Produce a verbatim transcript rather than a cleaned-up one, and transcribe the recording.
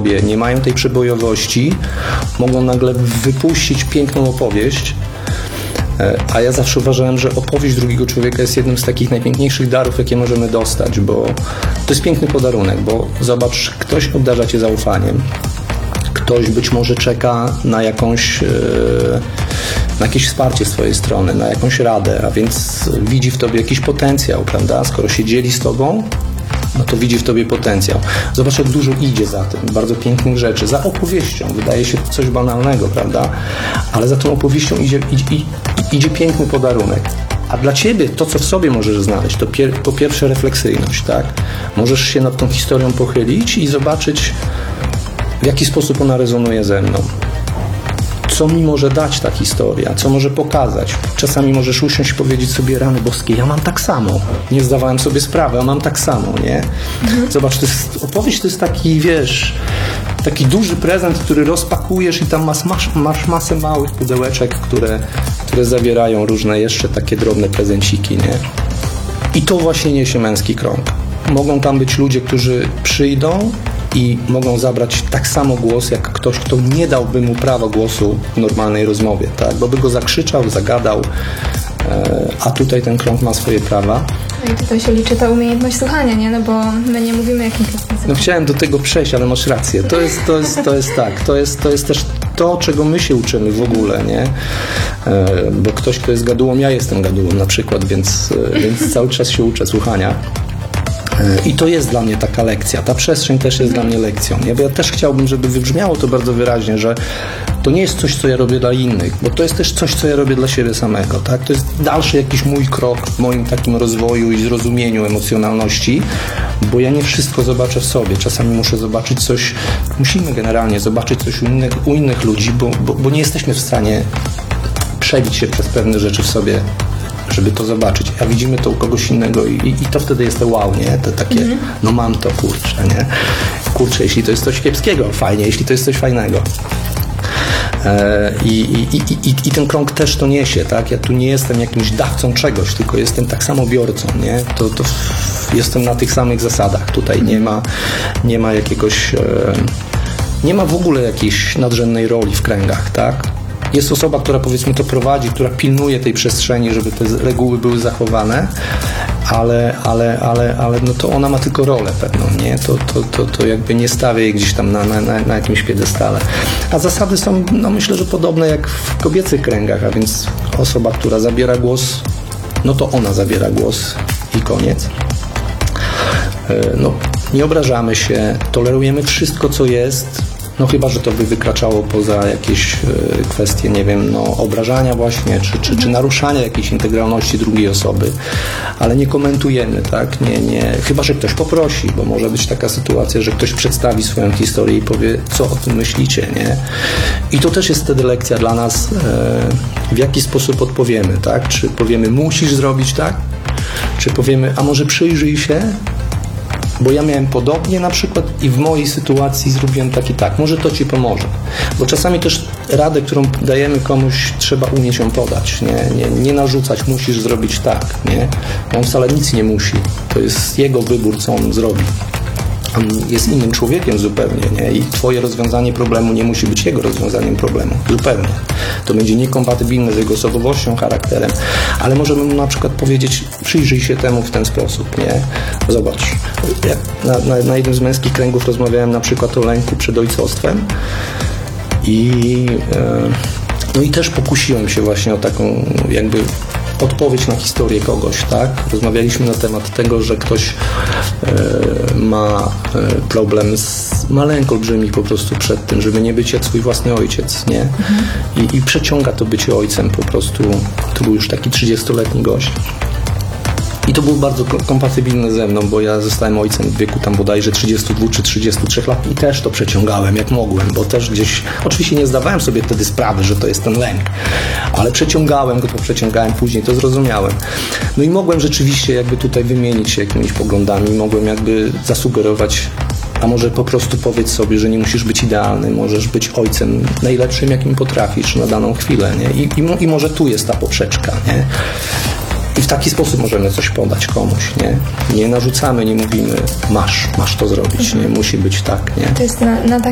sobie, nie mają tej przebojowości, mogą nagle wypuścić piękną opowieść. A ja zawsze uważałem, że opowieść drugiego człowieka jest jednym z takich najpiękniejszych darów, jakie możemy dostać, bo to jest piękny podarunek, bo zobacz, ktoś obdarza cię zaufaniem, ktoś być może czeka na jakąś, na jakieś wsparcie z twojej strony, na jakąś radę, a więc widzi w tobie jakiś potencjał, prawda? Skoro się dzieli z tobą, no to widzi w tobie potencjał. Zobacz, jak dużo idzie za tym, bardzo pięknych rzeczy, za opowieścią. Wydaje się coś banalnego, prawda? Ale za tą opowieścią idzie, idzie, idzie piękny podarunek. A dla ciebie to, co w sobie możesz znaleźć, to pier, po pierwsze refleksyjność, tak? Możesz się nad tą historią pochylić i zobaczyć, w jaki sposób ona rezonuje ze mną. Co mi może dać ta historia, co może pokazać. Czasami możesz usiąść i powiedzieć sobie, rany boskie, ja mam tak samo. Nie zdawałem sobie sprawy, a mam tak samo, nie? Mhm. Zobacz, to jest, opowieść to jest taki, wiesz, taki duży prezent, który rozpakujesz i tam masz, masz, masz masę małych pudełeczek, które, które zawierają różne jeszcze takie drobne prezenciki, nie? I to właśnie niesie męski krąg. Mogą tam być ludzie, którzy przyjdą i mogą zabrać tak samo głos, jak ktoś, kto nie dałby mu prawa głosu w normalnej rozmowie, tak? Bo by go zakrzyczał, zagadał, e, a tutaj ten krąg ma swoje prawa. I tutaj się liczy ta umiejętność słuchania, nie? No bo my nie mówimy jakim językiem. No chciałem do tego przejść, ale masz rację. To jest, to jest, to jest tak. To jest, to jest też to, czego my się uczymy w ogóle, nie? E, bo ktoś, kto jest gadułą, ja jestem gadułą na przykład, więc, e, więc cały czas się uczę słuchania. I to jest dla mnie taka lekcja. Ta przestrzeń też jest dla mnie lekcją. Ja, ja też chciałbym, żeby wybrzmiało to bardzo wyraźnie, że to nie jest coś, co ja robię dla innych, bo to jest też coś, co ja robię dla siebie samego. Tak? To jest dalszy jakiś mój krok w moim takim rozwoju i zrozumieniu emocjonalności, bo ja nie wszystko zobaczę w sobie. Czasami muszę zobaczyć coś, musimy generalnie zobaczyć coś u innych, u innych ludzi, bo, bo, bo nie jesteśmy w stanie przebić się przez pewne rzeczy w sobie, żeby to zobaczyć, a widzimy to u kogoś innego i, i to wtedy jest to wow, nie? To takie, mm-hmm. no mam to, kurczę, nie? Kurczę, jeśli to jest coś kiepskiego, fajnie, jeśli to jest coś fajnego. E, i, i, i, i, I ten krąg też to niesie, tak? Ja tu nie jestem jakimś dawcą czegoś, tylko jestem tak samo biorcą, nie? To, to jestem na tych samych zasadach. Tutaj nie ma, nie ma jakiegoś, e, nie ma w ogóle jakiejś nadrzędnej roli w kręgach, tak? Jest osoba, która powiedzmy to prowadzi, która pilnuje tej przestrzeni, żeby te reguły były zachowane, ale, ale, ale, ale no to ona ma tylko rolę pewną, nie? To, to, to, to jakby nie stawia jej gdzieś tam na, na, na jakimś piedestale. A zasady są, no myślę, że podobne jak w kobiecych kręgach, a więc osoba, która zabiera głos, no to ona zabiera głos i koniec. No, nie obrażamy się, tolerujemy wszystko, co jest, no chyba, że to by wykraczało poza jakieś kwestie, nie wiem, no obrażania właśnie, czy, czy, czy naruszania jakiejś integralności drugiej osoby, ale nie komentujemy, tak, nie, nie, chyba, że ktoś poprosi, bo może być taka sytuacja, że ktoś przedstawi swoją historię i powie, co o tym myślicie, nie, i to też jest wtedy lekcja dla nas, w jaki sposób odpowiemy, tak, czy powiemy, musisz zrobić tak, czy powiemy, a może przyjrzyj się, bo ja miałem podobnie na przykład i w mojej sytuacji zrobiłem tak i tak. Może to ci pomoże. Bo czasami też radę, którą dajemy komuś, trzeba umieć ją podać. Nie, nie, nie narzucać, musisz zrobić tak. Nie? On wcale nic nie musi. To jest jego wybór, co on zrobi. On jest innym człowiekiem zupełnie, nie? I twoje rozwiązanie problemu nie musi być jego rozwiązaniem problemu. Zupełnie. To będzie niekompatybilne z jego osobowością, charakterem, ale możemy mu na przykład powiedzieć, przyjrzyj się temu w ten sposób, nie? Zobacz, ja na, na, na jednym z męskich kręgów rozmawiałem na przykład o lęku przed ojcostwem i e, no i też pokusiłem się właśnie o taką jakby odpowiedź na historię kogoś, tak? Rozmawialiśmy na temat tego, że ktoś e, ma e, problem z, ma lęk olbrzymi po prostu przed tym, żeby nie być jak swój własny ojciec, nie? Mhm. I, I przeciąga to bycie ojcem po prostu. To był już taki trzydziestoletni gość. I to było bardzo kompatybilne ze mną, bo ja zostałem ojcem w wieku tam bodajże trzydziestu dwóch czy trzydziestu trzech lat i też to przeciągałem jak mogłem, bo też gdzieś, oczywiście nie zdawałem sobie wtedy sprawy, że to jest ten lęk, ale przeciągałem go, to przeciągałem później, to zrozumiałem. No i mogłem rzeczywiście jakby tutaj wymienić się jakimiś poglądami, mogłem jakby zasugerować, a może po prostu powiedz sobie, że nie musisz być idealny, możesz być ojcem najlepszym, jakim potrafisz na daną chwilę, nie? I, i, i może tu jest ta poprzeczka, nie? I w taki sposób możemy coś podać komuś, nie? Nie narzucamy, nie mówimy, masz, masz to zrobić, nie? Musi być tak, nie? To jest na, na